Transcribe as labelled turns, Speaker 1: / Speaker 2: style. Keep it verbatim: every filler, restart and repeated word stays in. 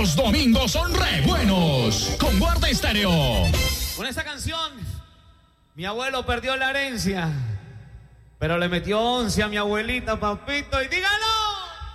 Speaker 1: Los domingos son re buenos con Guarda Estéreo.
Speaker 2: Con esta canción, mi abuelo perdió la herencia, pero le metió once a mi abuelita, papito, y dígalo.